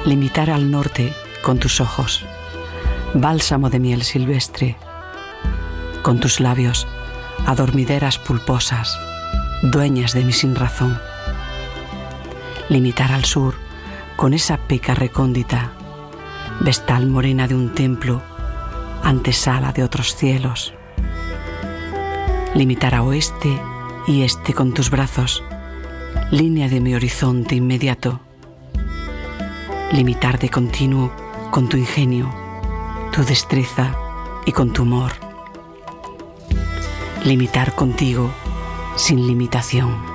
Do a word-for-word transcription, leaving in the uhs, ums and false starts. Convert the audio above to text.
Limitar al norte con tus ojos, bálsamo de miel silvestre, con tus labios, adormideras pulposas, dueñas de mi sinrazón. Limitar al sur con esa peca recóndita, vestal morena de un templo, antesala de otros cielos. Limitar a oeste y este con tus brazos, línea de mi horizonte inmediato. Limitar de continuo con tu ingenio, tu destreza y con tu humor. Limitar contigo sin limitación.